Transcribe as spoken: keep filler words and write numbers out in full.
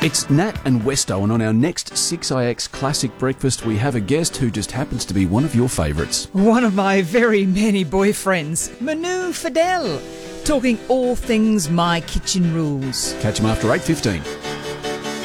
It's Nat and Westo, and on our next six I X Classic Breakfast, we have a guest who just happens to be one of your favourites. One of my very many boyfriends, Manu Fidel, talking all things My Kitchen Rules. Catch him after eight fifteen.